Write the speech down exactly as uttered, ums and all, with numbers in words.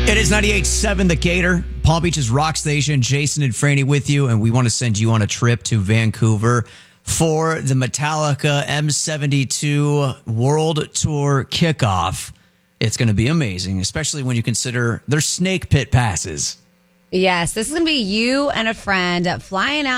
It is ninety-eight point seven The Gator, Palm Beach's rock station. Jason and Franny with you, and we want to send you on a trip to Vancouver for the Metallica M seventy-two World Tour kickoff. It's going to be amazing, especially when you consider their snake pit passes. Yes, this is going to be you and a friend flying out